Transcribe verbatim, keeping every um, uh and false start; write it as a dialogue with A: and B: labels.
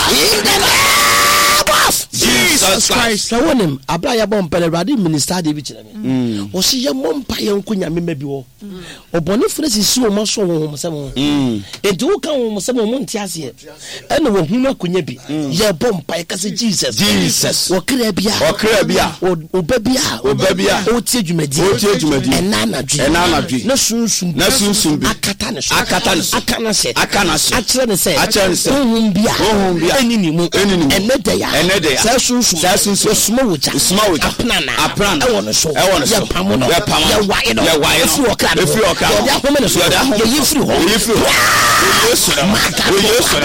A: In the name of Jesus Christ. Na wonim abra ya bom pele radi minister de bi kire me. O si ye mompa ye nkonya me bi wo. Obone fure sisi o maso wo ho sem. Enti wo kan wo sem mo ntiase ye. Ene wo hunu akonya bi. Ye bompa ye kase Jesus.
B: Jesus.
A: Wo kra bia.
B: Wo kra bia.
A: O ba bia.
B: O ba bia.
A: O tie dwumadi.
B: O tie dwumadi.
A: Enana dwi.
B: Enana dwi.
A: Na sunsun.
B: Na sunsun bi.
A: Akata ne so.
B: Akata ne so.
A: Akana se.
B: Akana se.
A: Akire ne se.
B: Akire ne se.
A: Ohun bia.
B: Ohun bia.
A: Enini mu.
B: Enini mu.
A: Enede ya.
B: Enede ya.
A: Sa sunsun.
B: Sa sunsun.
A: Osuma wuja.
B: Osuma wuja.
A: Apnana.
B: Apnana.
A: Ewo no so.
B: Ewo no so.
A: Ya pamu no.
B: Ya pamu.
A: Ya wae no.
B: Ya wae no.
A: Efi okra.
B: Efi okra.
A: Ya home no so.
B: Ya
A: Ye yifri ho.
B: Yifri ho. Yesu. Yesu.